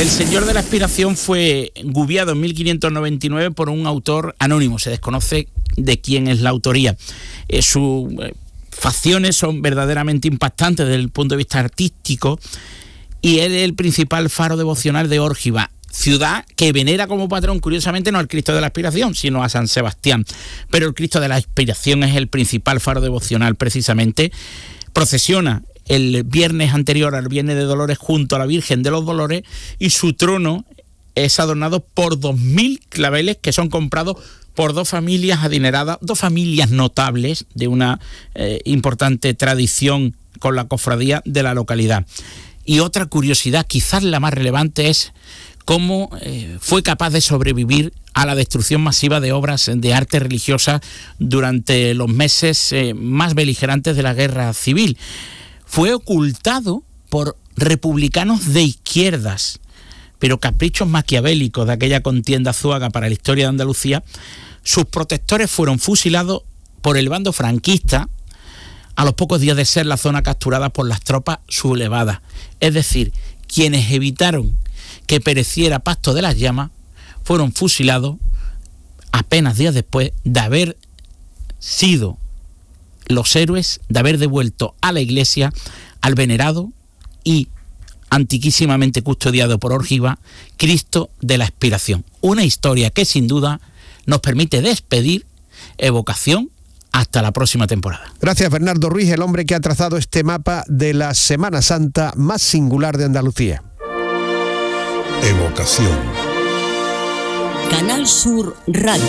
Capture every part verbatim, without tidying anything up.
El Señor de la Expiración fue gubiado en mil quinientos noventa y nueve por un autor anónimo, se desconoce de quién es la autoría. Eh, sus eh, facciones son verdaderamente impactantes desde el punto de vista artístico y él es el principal faro devocional de Órgiva, ciudad que venera como patrón, curiosamente, no al Cristo de la Expiración, sino a San Sebastián. Pero el Cristo de la Expiración es el principal faro devocional, precisamente. Procesiona el viernes anterior al Viernes de Dolores junto a la Virgen de los Dolores y su trono es adornado por dos mil claveles que son comprados por dos familias adineradas, dos familias notables de una eh, importante tradición con la cofradía de la localidad. Y otra curiosidad, quizás la más relevante, es cómo eh, fue capaz de sobrevivir a la destrucción masiva de obras de arte religiosa durante los meses eh, más beligerantes de la guerra civil. Fue ocultado por republicanos de izquierdas, pero caprichos maquiavélicos de aquella contienda azuaga para la historia de Andalucía. Sus protectores fueron fusilados por el bando franquista a los pocos días de ser la zona capturada por las tropas sublevadas. Es decir, quienes evitaron que pereciera Pasto de las Llamas fueron fusilados apenas días después de haber sido los héroes, de haber devuelto a la Iglesia al venerado y antiquísimamente custodiado por Órgiva Cristo de la Expiración. Una historia que sin duda nos permite despedir Evocación hasta la próxima temporada. Gracias, Bernardo Ruiz, el hombre que ha trazado este mapa de la Semana Santa más singular de Andalucía. Evocación. Canal Sur Radio.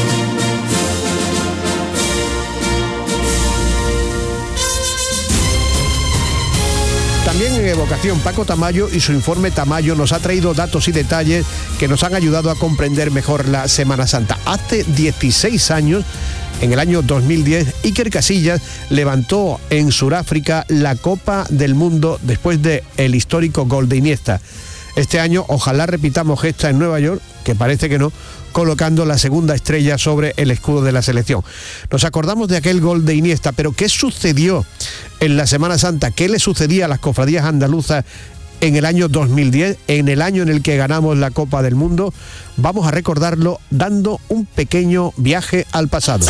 También en Evocación, Paco Tamayo y su informe Tamayo nos ha traído datos y detalles que nos han ayudado a comprender mejor la Semana Santa. Hace dieciséis años, en el año dos mil diez, Iker Casillas levantó en Sudáfrica la Copa del Mundo después del histórico gol de Iniesta. Este año ojalá repitamos gesta en Nueva York, que parece que no, colocando la segunda estrella sobre el escudo de la selección. Nos acordamos de aquel gol de Iniesta, pero ¿qué sucedió en la Semana Santa? ¿Qué le sucedía a las cofradías andaluzas en el año dos mil diez, en el año en el que ganamos la Copa del Mundo? Vamos a recordarlo dando un pequeño viaje al pasado.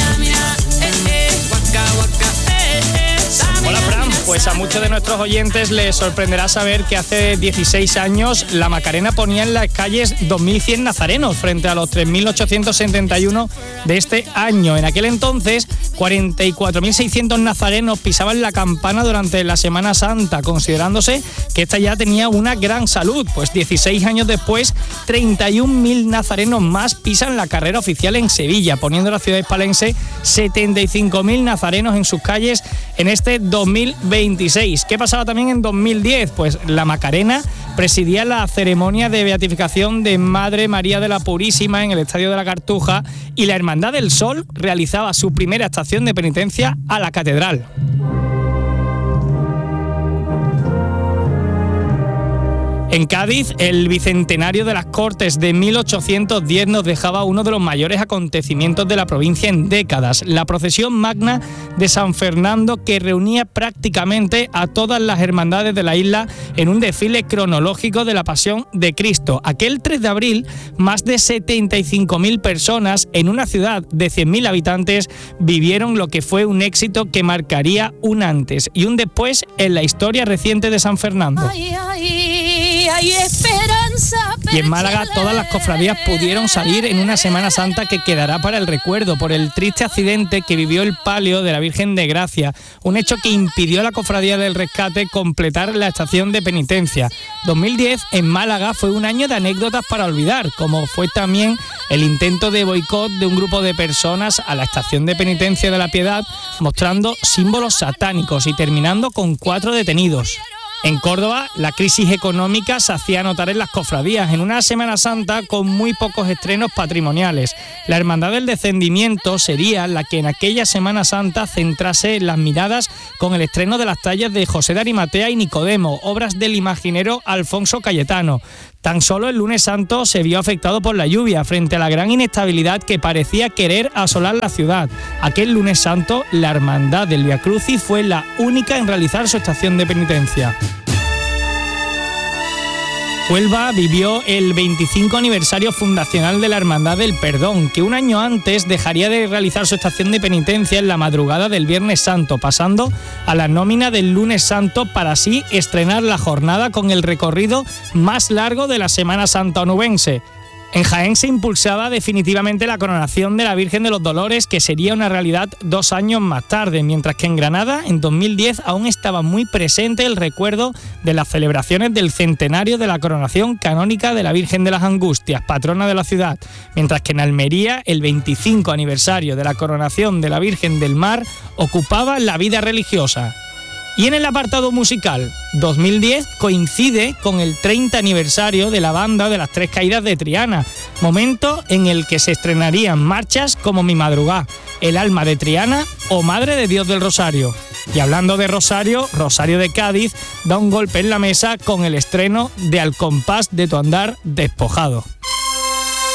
Hola, Fran. Pues a muchos de nuestros oyentes les sorprenderá saber que hace dieciséis años la Macarena ponía en las calles dos mil cien nazarenos frente a los tres mil ochocientos setenta y uno de este año. En aquel entonces, cuarenta y cuatro mil seiscientos nazarenos pisaban la campana durante la Semana Santa, considerándose que esta ya tenía una gran salud. Pues dieciséis años después, treinta y un mil nazarenos más pisan la carrera oficial en Sevilla, poniendo a la ciudad hispalense setenta y cinco mil nazarenos en sus calles en este dos mil veintiséis. ¿Qué pasaba también en dos mil diez? Pues la Macarena presidía la ceremonia de beatificación de Madre María de la Purísima en el Estadio de la Cartuja y la Hermandad del Sol realizaba su primera estación de penitencia a la catedral. En Cádiz, el bicentenario de las Cortes de mil ochocientos diez nos dejaba uno de los mayores acontecimientos de la provincia en décadas, la procesión magna de San Fernando, que reunía prácticamente a todas las hermandades de la isla en un desfile cronológico de la Pasión de Cristo. Aquel tres de abril, más de setenta y cinco mil personas en una ciudad de cien mil habitantes vivieron lo que fue un éxito que marcaría un antes y un después en la historia reciente de San Fernando. Ay, ay, hay esperanza. Y en Málaga todas las cofradías pudieron salir en una Semana Santa que quedará para el recuerdo por el triste accidente que vivió el palio de la Virgen de Gracia, un hecho que impidió a la Cofradía del Rescate completar la estación de penitencia. dos mil diez en Málaga fue un año de anécdotas para olvidar, como fue también el intento de boicot de un grupo de personas a la estación de penitencia de la Piedad, mostrando símbolos satánicos y terminando con cuatro detenidos. En Córdoba, la crisis económica se hacía notar en las cofradías, en una Semana Santa con muy pocos estrenos patrimoniales. La Hermandad del Descendimiento sería la que en aquella Semana Santa centrase las miradas con el estreno de las tallas de José de Arimatea y Nicodemo, obras del imaginero Alfonso Cayetano. Tan solo el lunes santo se vio afectado por la lluvia frente a la gran inestabilidad que parecía querer asolar la ciudad. Aquel lunes santo, la Hermandad del Vía Crucis fue la única en realizar su estación de penitencia. Huelva vivió el veinticinco aniversario fundacional de la Hermandad del Perdón, que un año antes dejaría de realizar su estación de penitencia en la madrugada del Viernes Santo, pasando a la nómina del Lunes Santo para así estrenar la jornada con el recorrido más largo de la Semana Santa onubense. En Jaén se impulsaba definitivamente la coronación de la Virgen de los Dolores, que sería una realidad dos años más tarde, mientras que en Granada, en dos mil diez, aún estaba muy presente el recuerdo de las celebraciones del centenario de la coronación canónica de la Virgen de las Angustias, patrona de la ciudad, mientras que en Almería, el veinticinco aniversario de la coronación de la Virgen del Mar ocupaba la vida religiosa. Y en el apartado musical, dos mil diez coincide con el treinta aniversario de la banda de las Tres Caídas de Triana, momento en el que se estrenarían marchas como Mi Madrugá, El Alma de Triana o Madre de Dios del Rosario. Y hablando de Rosario, Rosario de Cádiz da un golpe en la mesa con el estreno de Al compás de tu andar despojado.